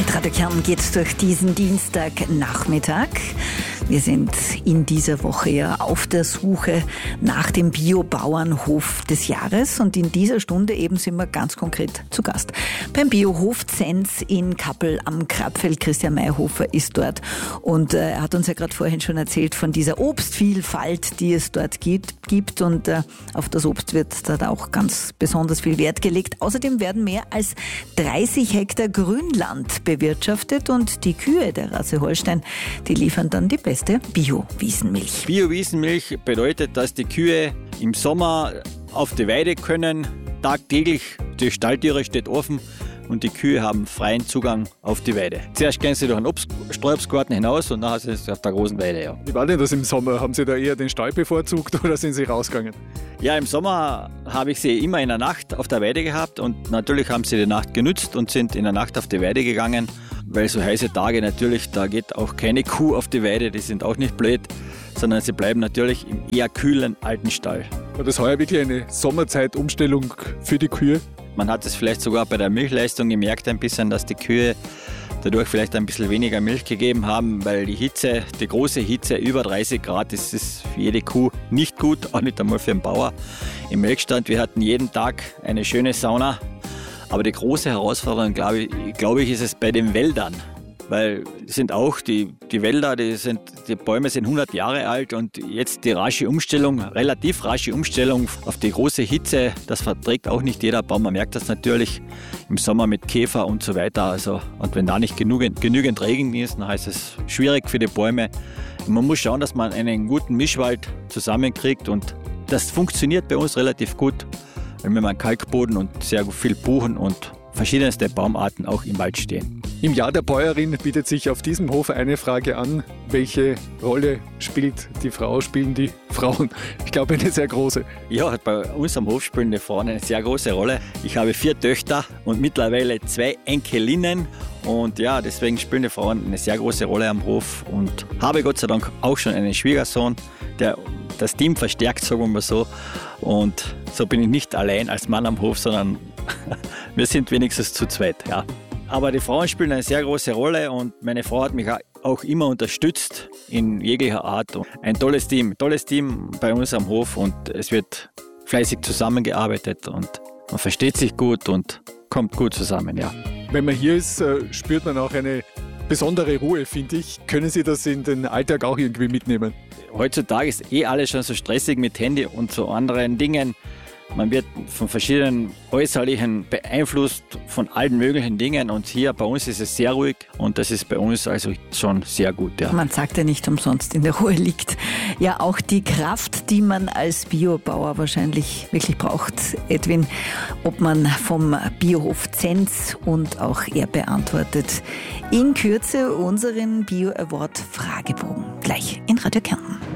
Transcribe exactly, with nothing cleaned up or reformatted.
Radio Kärnten geht durch diesen Dienstagnachmittag. Wir sind in dieser Woche ja auf der Suche nach dem Biobauernhof des Jahres und in dieser Stunde eben sind wir ganz konkret zu Gast beim Biohof Zenz in Kappel am Grabfeld. Christian Mayhofer ist dort und äh, er hat uns ja gerade vorhin schon erzählt von dieser Obstvielfalt, die es dort gibt, gibt und äh, auf das Obst wird dort auch ganz besonders viel Wert gelegt. Außerdem werden mehr als dreißig Hektar Grünland bewirtschaftet und die Kühe der Rasse Holstein, die liefern dann die beste Bio-Wiesenmilch. Bio-Wiesenmilch bedeutet, dass die Kühe im Sommer auf die Weide können, tagtäglich. Die Stalltüre steht offen und die Kühe haben freien Zugang auf die Weide. Zuerst gehen sie durch einen Obst- Streuobstgarten hinaus und nachher sind sie auf der großen Weide. Ja. Wie war denn das im Sommer? Haben Sie da eher den Stall bevorzugt oder sind Sie rausgegangen? Ja, im Sommer habe ich sie immer in der Nacht auf der Weide gehabt und natürlich haben sie die Nacht genutzt und sind in der Nacht auf die Weide gegangen, weil so heiße Tage natürlich, da geht auch keine Kuh auf die Weide, die sind auch nicht blöd, sondern sie bleiben natürlich im eher kühlen alten Stall. War das heuer wirklich eine Sommerzeitumstellung für die Kühe? Man hat es vielleicht sogar bei der Milchleistung gemerkt ein bisschen, dass die Kühe dadurch vielleicht ein bisschen weniger Milch gegeben haben, weil die Hitze, die große Hitze über dreißig Grad, das ist für jede Kuh nicht gut, auch nicht einmal für den Bauer. Im Melkstand, wir hatten jeden Tag eine schöne Sauna, aber die große Herausforderung, glaube ich, glaube ich, ist es bei den Wäldern. Weil sind auch die, die Wälder, die, sind, die Bäume sind hundert Jahre alt und jetzt die rasche Umstellung, relativ rasche Umstellung auf die große Hitze, das verträgt auch nicht jeder Baum. Man merkt das natürlich im Sommer mit Käfer und so weiter. Also, und wenn da nicht genügend, genügend Regen ist, dann heißt es schwierig für die Bäume. Und man muss schauen, dass man einen guten Mischwald zusammenkriegt und das funktioniert bei uns relativ gut, weil wir einen Kalkboden und sehr viel Buchen und verschiedenste Baumarten auch im Wald stehen. Im Jahr der Bäuerin bietet sich auf diesem Hof eine Frage an. Welche Rolle spielt die Frau, spielen die Frauen? Ich glaube, eine sehr große. Ja, bei uns am Hof spielen die Frauen eine sehr große Rolle. Ich habe vier Töchter und mittlerweile zwei Enkelinnen. Und ja, deswegen spielen die Frauen eine sehr große Rolle am Hof. Und habe Gott sei Dank auch schon einen Schwiegersohn, der das Team verstärkt, sagen wir mal so. Und so bin ich nicht allein als Mann am Hof, sondern wir sind wenigstens zu zweit, ja. Aber die Frauen spielen eine sehr große Rolle und meine Frau hat mich auch immer unterstützt in jeglicher Art. Ein tolles Team, tolles Team bei uns am Hof und es wird fleißig zusammengearbeitet und man versteht sich gut und kommt gut zusammen, ja. Wenn man hier ist, spürt man auch eine besondere Ruhe, finde ich. Können Sie das in den Alltag auch irgendwie mitnehmen? Heutzutage ist eh alles schon so stressig mit Handy und so anderen Dingen. Man wird von verschiedenen Äußerlichen beeinflusst, von allen möglichen Dingen und hier bei uns ist es sehr ruhig und das ist bei uns also schon sehr gut. Ja. Man sagt ja nicht umsonst, in der Ruhe liegt ja auch die Kraft, die man als Biobauer wahrscheinlich wirklich braucht. Edwin, ob man vom Biohof Zenz und auch er beantwortet in Kürze unseren Bio-Award-Fragebogen. Gleich in Radio Kärnten.